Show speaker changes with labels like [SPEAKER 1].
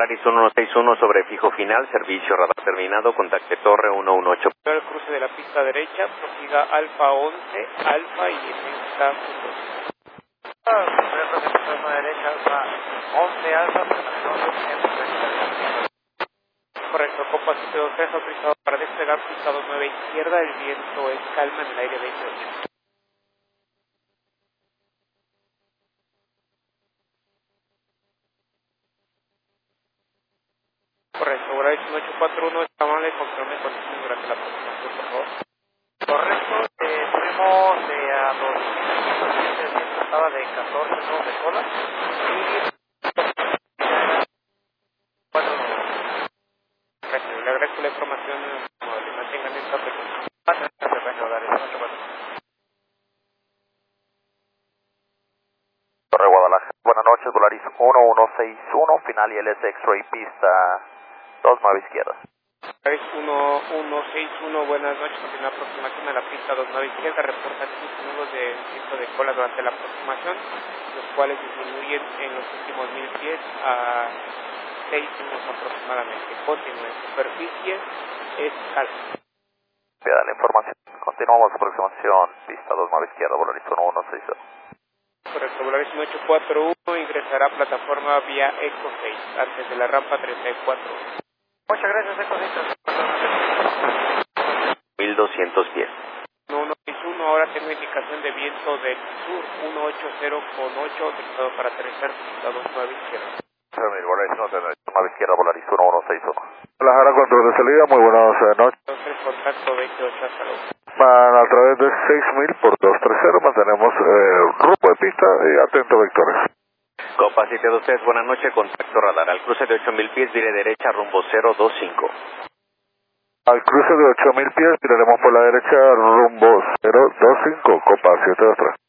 [SPEAKER 1] Volaris 1161 sobre fijo final, servicio radar terminado, contacte torre 118.
[SPEAKER 2] El cruce de la pista derecha, prosiga Alfa 11, Alfa y está
[SPEAKER 3] derecha, Alfa 11, Alfa,
[SPEAKER 2] correcto, copa 723, autorizado para despegar, pista 29 izquierda, el viento es calma en el aire 28. Correcto, Volaris 1841, está amable, confirme condiciones durante la aproximación, por favor.
[SPEAKER 3] Correcto, tuvimos a los clientes que trataba de 14 nudos de cola y 4 nudos.
[SPEAKER 2] Correcto, le agradezco la información, mantengan esta frecuencia.
[SPEAKER 4] Torre Guadalajara, buenas noches, Volaris 1161, final ILS X-Ray, pista 29 izquierda.
[SPEAKER 2] Volaris 1161, buenas noches, continúa la aproximación a la pista 29 izquierda, reportan 15 nudos de viento de cola durante la aproximación, los cuales disminuyen en los últimos 1000 pies a 6 nudos aproximadamente. Continúen, superficie es calma.
[SPEAKER 4] Queda la información, continuamos aproximación, pista 29 izquierda, Volaris 1161.
[SPEAKER 2] Correcto, Volaris 1841 ingresará a plataforma vía Eco 6, antes de la rampa 34.
[SPEAKER 3] Muchas gracias, Ecositas.
[SPEAKER 1] 1200 pies.
[SPEAKER 2] 1161, ahora tengo indicación de viento del sur, 180,8, autorizado para aterrizar, pista 29 izquierda.
[SPEAKER 4] Volaris 29 izquierda, Volaris 1161. Guadalajara, control de salida, muy buenas noches.
[SPEAKER 2] 23, contacto 28, hasta luego.
[SPEAKER 4] A través de 6000 por 230 mantenemos rumbo de pista y atento vectores.
[SPEAKER 1] Copa 723, buenas noches, contacto radar. Al cruce de 8000 pies, vire derecha, rumbo 025.
[SPEAKER 4] Al cruce de 8000 pies, tiraremos por la derecha, rumbo 025, Copa 723.